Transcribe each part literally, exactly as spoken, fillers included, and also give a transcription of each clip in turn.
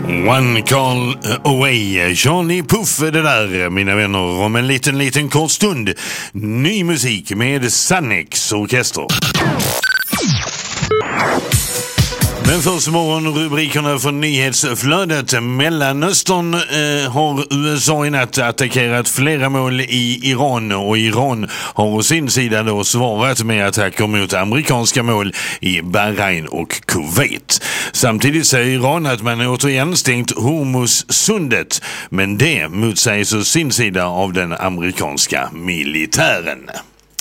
One call away. Charlie Puth det där, mina vänner, om en liten, liten kort stund. Ny musik med Sannex orkester. Men först morgonrubrikerna från nyhetsflödet. Mellanöstern eh, har U S A i natt attackerat flera mål i Iran, och Iran har å sin sida då svarat med attacker mot amerikanska mål i Bahrain och Kuwait. Samtidigt säger Iran att man återigen stängt Hormuzsundet, men det motsägs å sin sida av den amerikanska militären.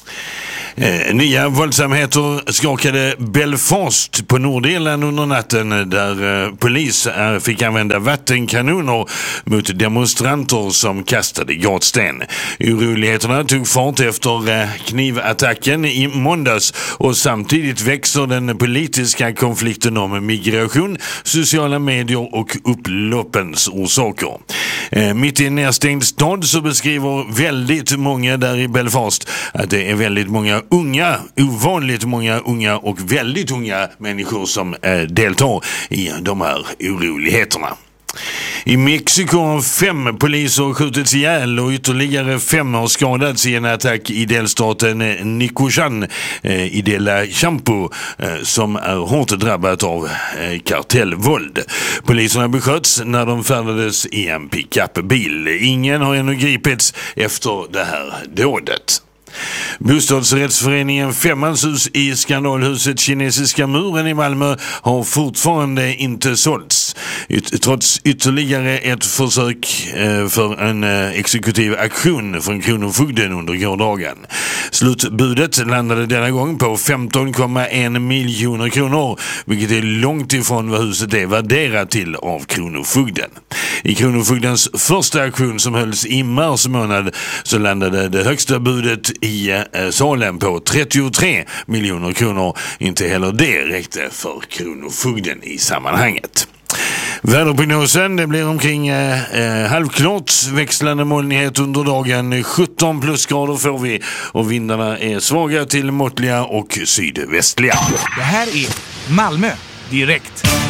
Eh, nya våldsamheter skakade Belfast på Nordirland under natten, där eh, polis eh, fick använda vattenkanoner mot demonstranter som kastade gatsten. Oroligheterna tog fart efter eh, knivattacken i måndags, och samtidigt växer den politiska konflikten om migration, sociala medier och upploppens orsaker. Eh, mitt i en nedstängd stad så beskriver väldigt många där i Belfast att det är väldigt många unga, ovanligt många unga och väldigt unga människor som eh, deltar i de här oroligheterna. I Mexiko har fem poliser skjutits ihjäl och ytterligare fem har skadats i en attack i delstaten Nicoyan eh, i de la Champo eh, som är hårt drabbat av eh, kartellvåld. Poliserna besköts när de färdades i en pickupbil. Ingen har ännu gripits efter det här dådet. Bostadsrättsföreningen Femmanshus i skandalhuset Kinesiska muren i Malmö har fortfarande inte sålts, trots ytterligare ett försök för en exekutiv aktion från Kronofogden under gårdagen. Slutbudet landade denna gång på femton komma en miljoner kronor, vilket är långt ifrån vad huset är värderat till av Kronofogden. I Kronofogdens första aktion som hölls i mars månad så landade det högsta budet i eh, salen på trettiotre miljoner kronor. Inte heller det räckte för Kronofogden i sammanhanget. Väderprognosen, det blir omkring eh, halvklart, växlande molnighet under dagen, sjutton plusgrader får vi, och vindarna är svaga till måttliga och sydvästliga. Det här är Malmö direkt.